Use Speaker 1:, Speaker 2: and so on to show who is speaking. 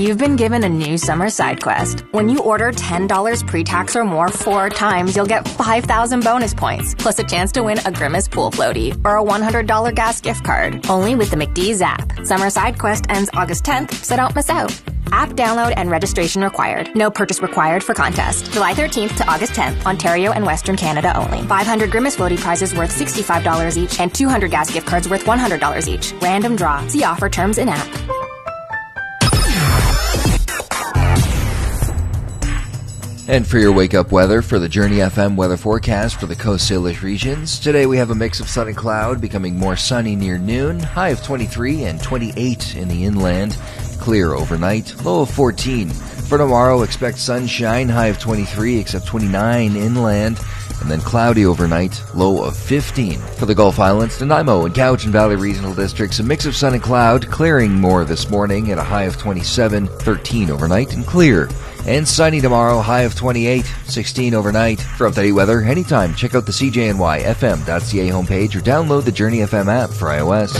Speaker 1: You've been given a new summer side quest. When you order $10 pre-tax or more 4 times, you'll get 5,000 bonus points, plus a chance to win a Grimace pool floaty or a $100 gas gift card. Only with the McDee's app. Summer side quest ends August 10th, so don't miss out. App download and registration required. No purchase required for contest. July 13th to August 10th, Ontario and Western Canada only. 500 Grimace floaty prizes worth $65 each and 200 gas gift cards worth $100 each. Random draw. See offer terms in app.
Speaker 2: And for your wake-up weather for the Journey FM weather forecast for the Coast Salish regions, today we have a mix of sun and cloud, becoming more sunny near noon, high of 23 and 28 in the inland, clear overnight, low of 14. For tomorrow, expect sunshine, high of 23, except 29 inland, and then cloudy overnight, low of 15. For the Gulf Islands, Nanaimo and Cowichan Valley regional districts, a mix of sun and cloud, clearing more this morning at a high of 27, 13 overnight, and clear. And sunny tomorrow, high of 28, 16 overnight. For up-to-date weather, anytime, check out the CJNYFM.ca homepage or download the Journey FM app for iOS.